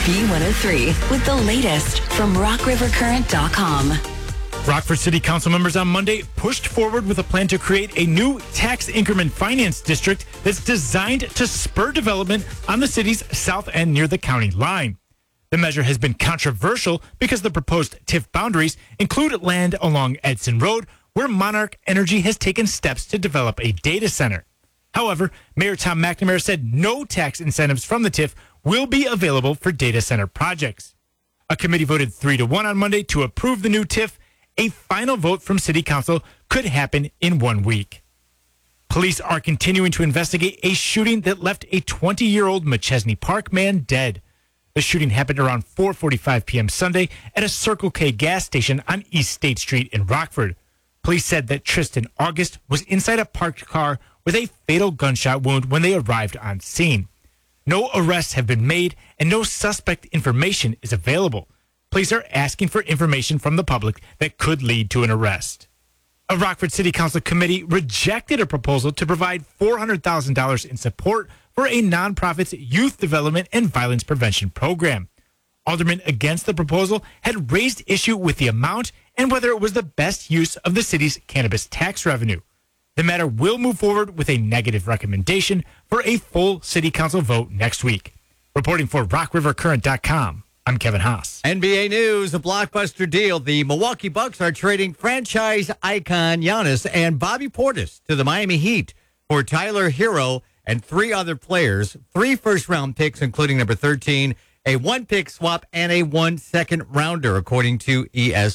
B103 with the latest from RockRiverCurrent.com. Rockford City Council members on Monday pushed forward with a plan to create a new tax increment finance district that's designed to spur development on the city's south end near the county line. The measure has been controversial because the proposed TIF boundaries include land along Edson Road, where Monarch Energy has taken steps to develop a data center. However, Mayor Tom McNamara said no tax incentives from the TIF will be available for data center projects. A committee voted 3-1 on Monday to approve the new TIF. A final vote from City Council could happen in 1 week. Police are continuing to investigate a shooting that left a 20-year-old McChesney Park man dead. The shooting happened around 4:45 p.m. Sunday at a Circle K gas station on East State Street in Rockford. Police said that Tristan August was inside a parked car with a fatal gunshot wound when they arrived on scene. No arrests have been made and no suspect information is available. Police are asking for information from the public that could lead to an arrest. A Rockford City Council committee rejected a proposal to provide $400,000 in support for a nonprofit's youth development and violence prevention program. Aldermen against the proposal had raised issue with the amount and whether it was the best use of the city's cannabis tax revenue. The matter will move forward with a negative recommendation for a full City Council vote next week. Reporting for RockRiverCurrent.com. I'm Kevin Haas. NBA News, a blockbuster deal. The Milwaukee Bucks are trading franchise icon Giannis and Bobby Portis to the Miami Heat for Tyler Hero and 3 other players, 3 first-round picks, including number 13, a 1-pick swap, and a 1 second-rounder, according to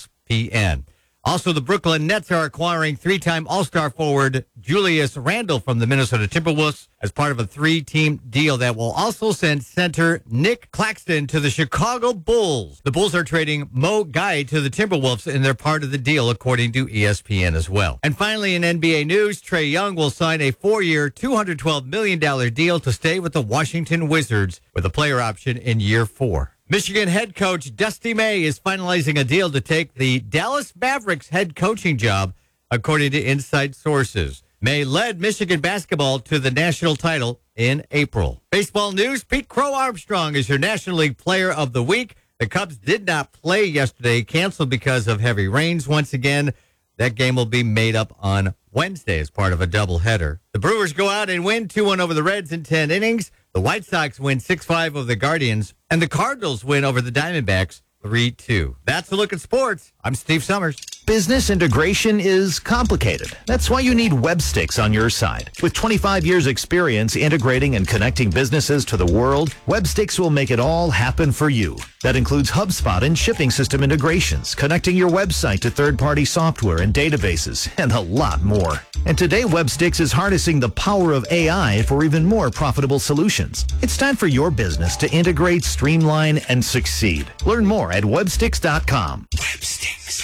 ESPN. Also, the Brooklyn Nets are acquiring 3-time All-Star forward Julius Randle from the Minnesota Timberwolves as part of a 3-team deal that will also send center Nick Claxton to the Chicago Bulls. The Bulls are trading Mo Guy to the Timberwolves, and they're part of the deal, according to ESPN as well. And finally, in NBA news, Trae Young will sign a 4-year, $212 million deal to stay with the Washington Wizards with a player option in year 4. Michigan head coach Dusty May is finalizing a deal to take the Dallas Mavericks head coaching job, according to inside sources. May led Michigan basketball to the national title in April. Baseball news, Pete Crow Armstrong is your National League Player of the Week. The Cubs did not play yesterday, canceled because of heavy rains once again. That game will be made up on Wednesday as part of a doubleheader. The Brewers go out and win 2-1 over the Reds in 10 innings. The White Sox win 6-5 over the Guardians, and the Cardinals win over the Diamondbacks 3-2. That's a look at sports. I'm Steve Summers. Business integration is complicated. That's why you need Websticks on your side. With 25 years experience integrating and connecting businesses to the world, Websticks will make it all happen for you. That includes HubSpot and shipping system integrations, connecting your website to third-party software and databases, and a lot more. And today, Websticks is harnessing the power of AI for even more profitable solutions. It's time for your business to integrate, streamline, and succeed. Learn more at websticks.com. Websticks.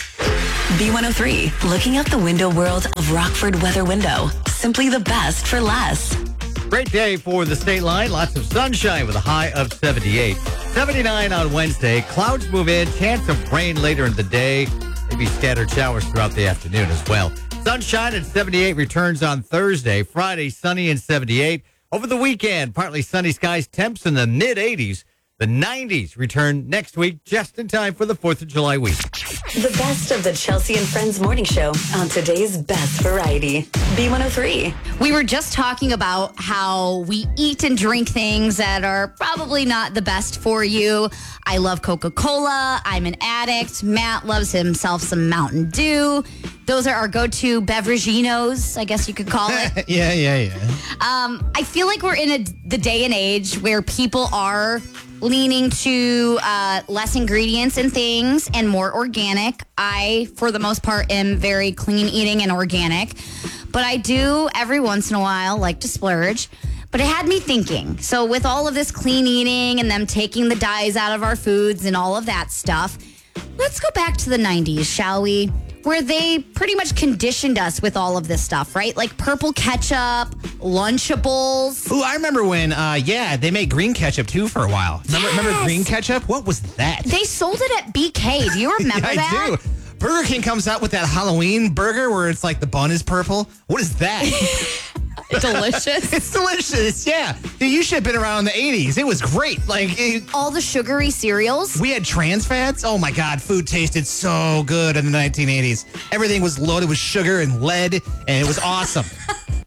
B103, looking out the window world of Rockford Weather Window. Simply the best for less. Great day for the state line. Lots of sunshine with a high of 78. 79 on Wednesday. Clouds move in. Chance of rain later in the day. Maybe scattered showers throughout the afternoon as well. Sunshine at 78 returns on Thursday. Friday, sunny and 78. Over the weekend, partly sunny skies. Temps in the mid-80s. The 90s return next week, just in time for the 4th of July week. The best of the Chelsea and Friends morning show on today's best variety. B103. We were just talking about how we eat and drink things that are probably not the best for you. I love Coca-Cola. I'm an addict. Matt loves himself some Mountain Dew. Those are our go-to beveraginos, I guess you could call it. Yeah. I feel like we're in the day and age where people are leaning to less ingredients and things and more organic. I, for the most part, am very clean eating and organic. But I do, every once in a while, like to splurge. But it had me thinking. So with all of this clean eating and them taking the dyes out of our foods and all of that stuff, let's go back to the 90s, shall we? Where they pretty much conditioned us with all of this stuff, right? Like purple ketchup, Lunchables. Ooh, I remember when, they made green ketchup too for a while. Remember green ketchup? What was that? They sold it at BK. Do you remember I that? do. Burger King comes out with that Halloween burger where it's like the bun is purple. What is that? Delicious. It's delicious. Yeah. Dude, you should have been around in the 80s. It was great. All the sugary cereals. We had trans fats. Oh my God, food tasted so good in the 1980s. Everything was loaded with sugar and lead, and it was awesome.